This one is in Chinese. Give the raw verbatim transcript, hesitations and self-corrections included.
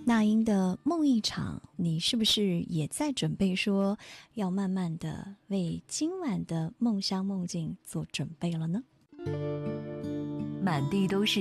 那英的梦一场，你是不是也在准备说要慢慢的为今晚的梦乡梦境做准备了呢？ 满地都是